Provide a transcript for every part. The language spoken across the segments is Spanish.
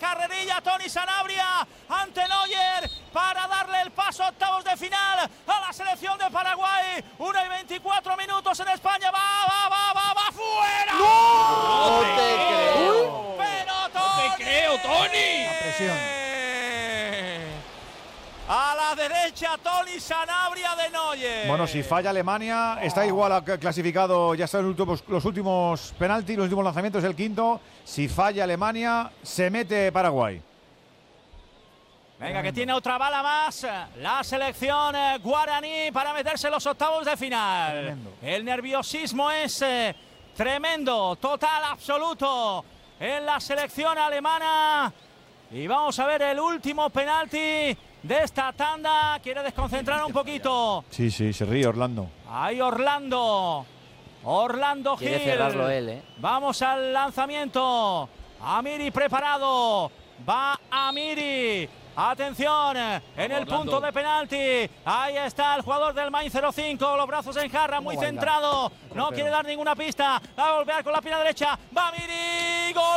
carrerilla Toni Sanabria ante Neuer para darle el paso a octavos de final a la selección de Paraguay. 1 y 24 minutos en España. Va fuera. ¡No te creo! Pero ¡No te creo, Toni! La presión. A la derecha, Toni Sanabria de Neuer. Bueno, si falla Alemania, está igual clasificado, ya están los últimos penaltis, los últimos lanzamientos, el quinto. Si falla Alemania, se mete Paraguay. Venga, que tiene otra bala más la selección guaraní para meterse en los octavos de final. Tremendo. El nerviosismo es tremendo, total, absoluto en la selección alemana. Y vamos a ver el último penalti de esta tanda. Quiere desconcentrar un poquito. Sí, se ríe Orlando. Ahí Orlando Gil. Quiere cerrarlo él, Vamos al lanzamiento. Amiri preparado. Va Amiri. Atención, en el punto de penalti. Ahí está el jugador del Mainz 05, los brazos en jarra, muy centrado. No quiere dar ninguna pista. Va a golpear con la pierna derecha. Va Amiri. Gol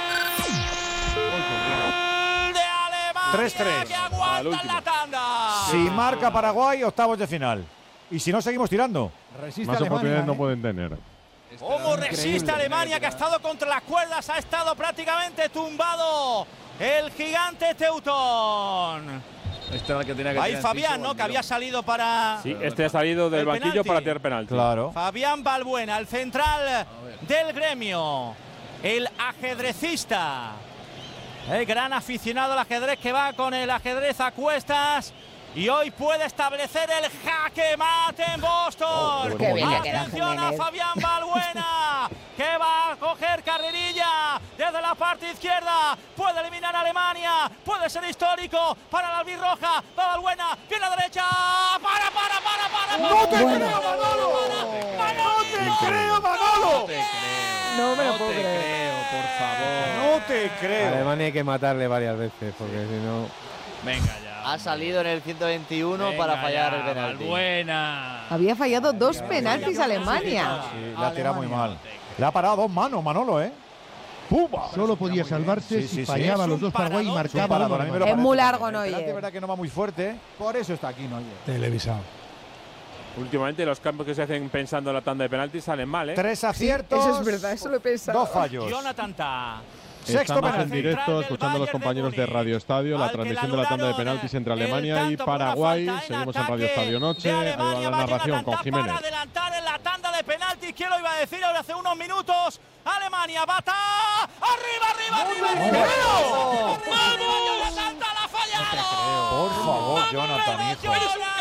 de Alemania, 3-3. que aguanta en la tanda. Si marca Paraguay, octavos de final. Y si no, seguimos tirando. Resiste Más Alemania, oportunidades no pueden tener. ¿Cómo resiste Alemania, que ha estado contra las cuerdas? Ha estado prácticamente tumbado el gigante teutón. Este era el que tenía que Ahí tener Fabián, piso, ¿no? Que había salido para… Sí, este ha salido del el banquillo penalti. para tirar penalti. Claro. Fabián Balbuena, el central del gremio, el ajedrecista, el gran aficionado al ajedrez que va con el ajedrez a cuestas y hoy puede establecer el jaque mate en Boston. Qué bien le queda Atención a Jiménez. Fabián Balbuena, que va a coger carrerilla desde la parte izquierda. Puede eliminar a Alemania, puede ser histórico para la albirroja. Va Balbuena, pierna derecha. ¡Para! ¡No te Bueno. creo, Manolo! ¡No te creo, Manolo! No me lo puedo te creer. creo, por favor. No te creo. Alemania hay que matarle varias veces, porque si no… Venga ya. Ha salido en el 121 para fallar el penalti. Buena. Había fallado 2 penaltis Alemania. Sí, la ha tirado muy mal. Le ha parado 2 manos, Manolo, ¿eh? ¡Pumba! Solo podía salvarse si fallaba los dos Paraguay y marcaba Parador, uno. a mí me lo Es parece muy largo, también. El penalti Neuer. es verdad que no va muy fuerte. Por eso está aquí, Neuer. Televisado. Últimamente los cambios que se hacen pensando en la tanda de penaltis salen mal, ¿eh? 3 aciertos. Eso es verdad, eso lo he pensado. 2 fallos. Jonathan Tah. Sexto Estamos en penalti. directo escuchando a los compañeros de Radio Estadio la transmisión de la tanda de penaltis entre Alemania y Paraguay. Seguimos en Radio Estadio Noche. Ahí va la narración con Jiménez. Para adelantar en la tanda de penaltis, ¿quién lo iba a decir ahora hace unos minutos? Alemania, Bata. ¡Arriba! ¡Jonathan Tah la ha fallado! Por favor, Jonathan, hijo.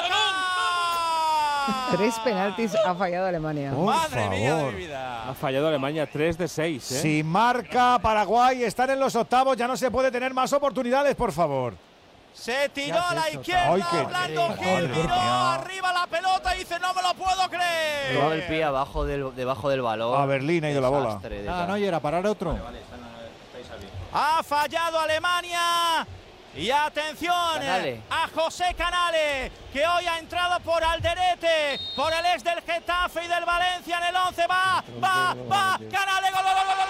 3 penaltis ha fallado Alemania. Por Madre mía de favor. mi vida. Ha fallado Alemania 3 de 6, ¿eh? Si marca Paraguay, están en los octavos, ya no se puede tener más oportunidades, por favor. Se tiró a la izquierda, Ay, qué- Orlando Gil miró arriba la pelota y dice no me lo puedo creer. Llevaba el pie debajo del balón. A Berlín ha ido la bola. Desastre de Ah, tal. Neuer, a parar otro. Ha fallado Alemania. Y atención Canale. a José Canale, que hoy ha entrado por Alderete, por el ex del Getafe y del Valencia en el 11. Va, Canale, gol.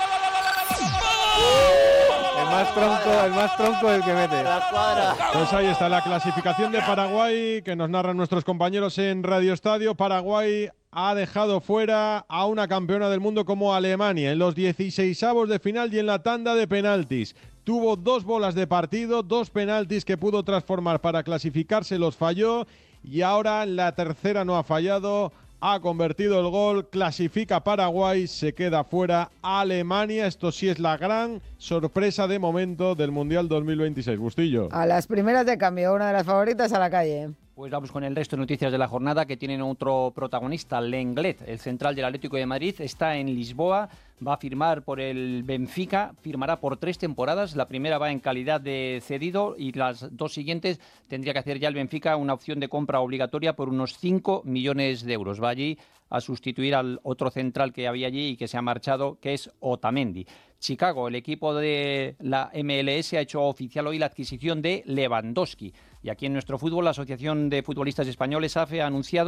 El más tronco el que mete. La cuadra. Pues ahí está la clasificación de Paraguay que nos narran nuestros compañeros en Radio Estadio. Paraguay ha dejado fuera a una campeona del mundo como Alemania en los 16avos de final y en la tanda de penaltis. Tuvo 2 bolas de partido, 2 penaltis que pudo transformar para clasificarse, los falló y ahora la tercera no ha fallado. Ha convertido el gol, clasifica Paraguay, se queda fuera Alemania. Esto sí es la gran sorpresa de momento del Mundial 2026. Bustillo. A las primeras de cambio, una de las favoritas a la calle. Pues vamos con el resto de noticias de la jornada que tienen otro protagonista, Lenglet, el central del Atlético de Madrid, está en Lisboa, va a firmar por el Benfica, firmará por 3 temporadas, la primera va en calidad de cedido y las 2 siguientes tendría que hacer ya el Benfica una opción de compra obligatoria por unos 5 millones de euros. Va allí a sustituir al otro central que había allí y que se ha marchado, que es Otamendi. Chicago, el equipo de la MLS, ha hecho oficial hoy la adquisición de Lewandowski. Y aquí en nuestro fútbol, la Asociación de Futbolistas Españoles, AFE, ha anunciado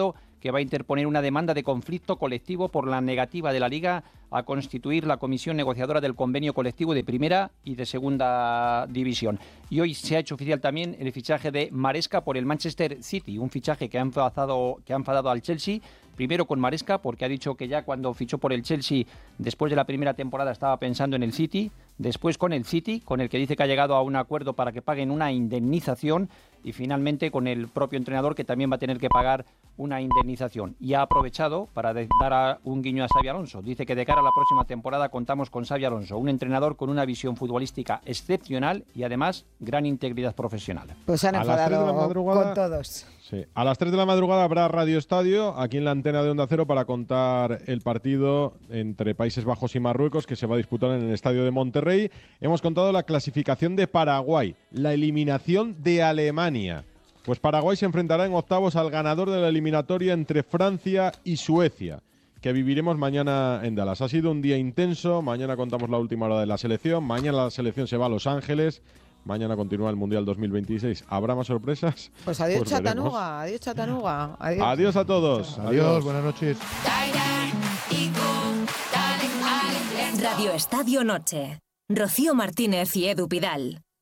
que va a interponer una demanda de conflicto colectivo por la negativa de la Liga a constituir la comisión negociadora del convenio colectivo de primera y de segunda división. Y hoy se ha hecho oficial también el fichaje de Maresca por el Manchester City, un fichaje que ha enfadado al Chelsea. Primero con Maresca, porque ha dicho que ya cuando fichó por el Chelsea, después de la primera temporada, estaba pensando en el City. Después con el City, con el que dice que ha llegado a un acuerdo para que paguen una indemnización. Y finalmente con el propio entrenador, que también va a tener que pagar una indemnización. Y ha aprovechado para dar un guiño a Xabi Alonso. Dice que de cara a la próxima temporada contamos con Xabi Alonso, un entrenador con una visión futbolística excepcional y además gran integridad profesional. Pues se han enfadado con todos. Sí. A las 3 de la madrugada habrá Radio Estadio aquí en la antena de Onda Cero para contar el partido entre Países Bajos y Marruecos que se va a disputar en el Estadio de Monterrey. Hemos contado la clasificación de Paraguay, la eliminación de Alemania. Pues Paraguay se enfrentará en octavos al ganador de la eliminatoria entre Francia y Suecia, que viviremos mañana en Dallas. Ha sido un día intenso, mañana contamos la última hora de la selección, mañana la selección se va a Los Ángeles. Mañana continúa el Mundial 2026. ¿Habrá más sorpresas? Pues adiós, Chattanooga. Adiós, Chattanooga. Adiós a todos. Adiós, buenas noches. Radio Estadio Noche. Rocío Martínez y Edu Pidal.